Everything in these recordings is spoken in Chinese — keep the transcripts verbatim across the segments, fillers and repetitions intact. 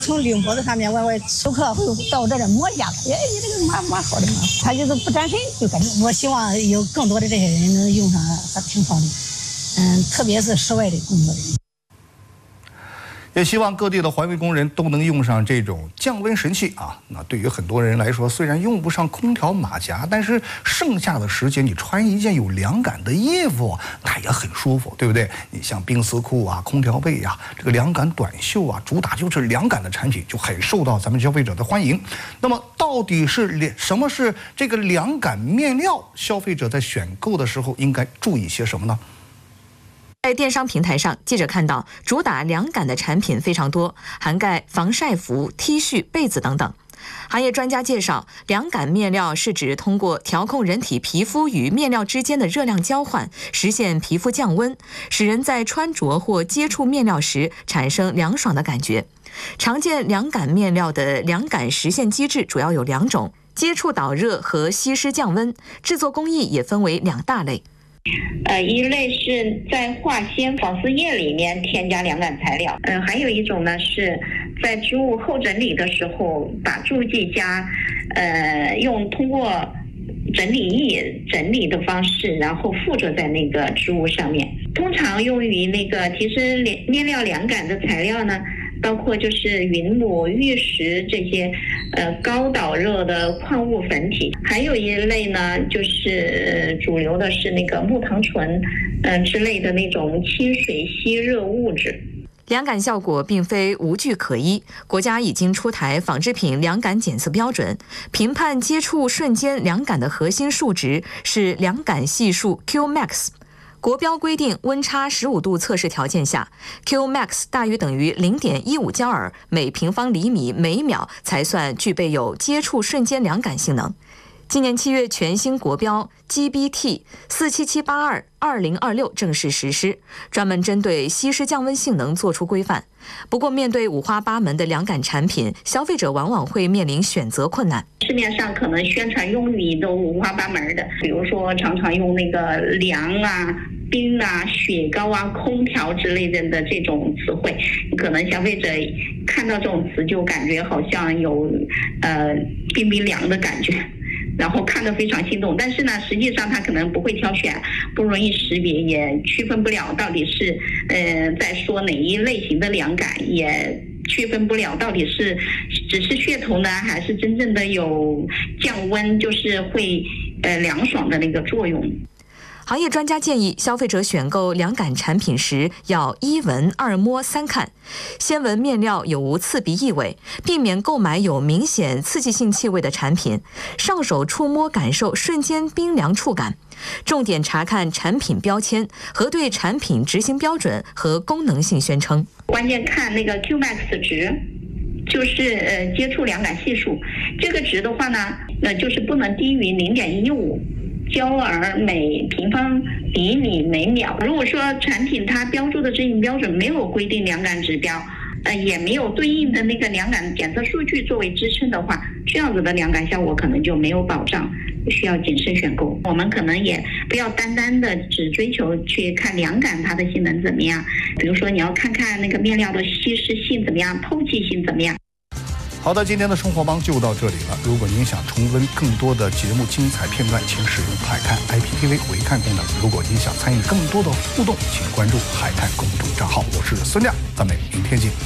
从绿脖子上面，我我熟客会到我这儿磨一下子，哎，你这个蛮蛮好的嘛。他就是不沾身，就感觉我希望有更多的这些人能用上，还挺好的。嗯，特别是室外的工作人员。 也希望各地的环卫工人都能用上这种降温神器啊！那对于很多人来说，虽然用不上空调马甲，但是剩下的时间你穿一件有凉感的衣服，那也很舒服，对不对？你像冰丝裤啊、空调被呀、啊、这个凉感短袖啊，主打就是凉感的产品，就很受到咱们消费者的欢迎。那么，到底是凉什么是这个凉感面料？消费者在选购的时候应该注意些什么呢？ 在电商平台上，记者看到主打凉感的产品非常多，涵盖防晒服、T 恤、被子等等。行业专家介绍，凉感面料是指通过调控人体皮肤与面料之间的热量交换，实现皮肤降温，使人在穿着或接触面料时产生凉爽的感觉。常见凉感面料的凉感实现机制主要有两种：接触导热和吸湿降温。制作工艺也分为两大类。 呃，一类是在化纤纺丝液里面添加凉感材料，嗯、呃，还有一种呢是在织物后整理的时候，把助剂加，呃，用通过整理液整理的方式，然后附着在那个织物上面。通常用于那个提升面料凉感的材料呢，包括就是云母、玉石这些，呃，高导热的矿物粉体。还有一类呢，就是主流的是那个木糖醇，嗯、呃、之类的那种亲水吸热物质。 凉感效果并非无据可依，国家已经出台纺织品凉感检测标准，评判接触瞬间凉感的核心数值是凉感系数 Q max。国标规定，温差十五度测试条件下 ，Q max 大于等于零点一五焦耳每平方厘米每秒，才算具备有接触瞬间凉感性能。 今年七月，全新国标 G B T 四七七八二二零二六正式实施，专门针对吸湿降温性能作出规范。不过，面对五花八门的凉感产品，消费者往往会面临选择困难。 市面上可能宣传用语都五花八门的，比如说常常用那个凉啊、冰啊、雪糕啊、空调之类的的这种词汇，可能消费者看到这种词就感觉好像有呃冰冰凉的感觉。 然后看得非常心动，但是呢，实际上他可能不会挑选，不容易识别，也区分不了到底是呃在说哪一类型的凉感，也区分不了到底是只是噱头呢，还是真正的有降温，就是会呃凉爽的那个作用。 行业专家建议，消费者选购凉感产品时要一闻、二摸、三看，先闻面料有无刺鼻异味，避免购买有明显刺激性气味的产品。上手触摸感受瞬间冰凉触感，重点查看产品标签，核对产品执行标准和功能性宣称。 关键看那个 Q max 值。 就是呃接触凉感系数，这个值的话呢，那就是不能低于零点一五焦耳每平方厘米每秒。如果说产品它标注的执行标准没有规定凉感指标，呃也没有对应的那个凉感检测数据作为支撑的话，这样子的凉感效果可能就没有保障，需要谨慎选购。我们可能也不要单单的只追求去看凉感它的性能怎么样，比如说你要看看那个面料的吸湿性怎么样，透气性怎么样。 好的，今天的生活帮就到这里了。如果您想重温更多的节目精彩片段，请使用海看 I P T V 回看功能。如果您想参与更多的互动，请关注海看公众账号。我是孙亮，咱们明天见。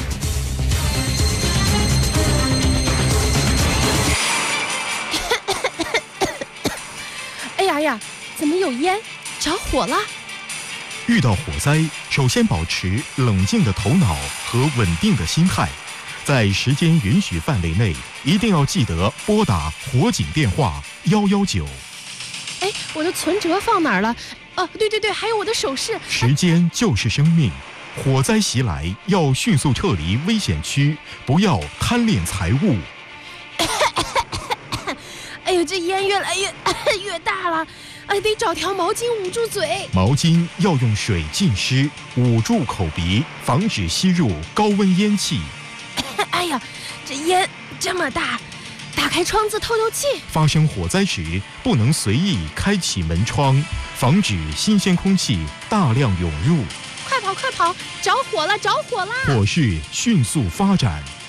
哎呀呀，怎么有烟？着火了！ 遇到火灾，首先保持冷静的头脑和稳定的心态。 在时间允许范围内，一定要记得拨打火警电话幺幺九。 哎，我的存折放哪儿了？哦、啊，对对对，还有我的首饰。 时间就是生命，火灾袭来要迅速撤离危险区，不要贪恋财物。 哎呦，这烟越来越越大了，哎，得找条毛巾捂住嘴。 毛巾要用水浸湿，捂住口鼻，防止吸入高温烟气。 哎呀，这烟这么大，打开窗子透透气。 发生火灾时，不能随意开启门窗，防止新鲜空气大量涌入。 快跑快跑，着火了着火了！ 火势迅速发展。